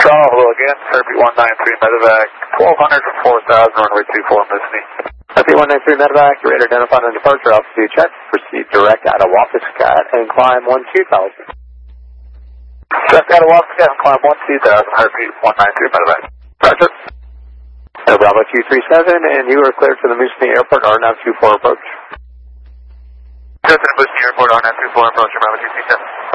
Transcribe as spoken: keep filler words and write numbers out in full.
Shaw, hello again, heartbeat one nine three medevac, twelve hundred for four thousand, runway two four, Mississippi. Heartbeat one nine three medevac, radar identified on departure, altitude check, proceed direct out of Wapiscat and climb one two thousand. Direct out of Wapiscat and climb one two thousand, heartbeat one nine three medevac. Roger. Air Bravo two three seven, and you are cleared for the Moosonee Airport, R nine two four approach. Cleared for the Moosonee Airport, R nine two four approach, Bravo two three seven.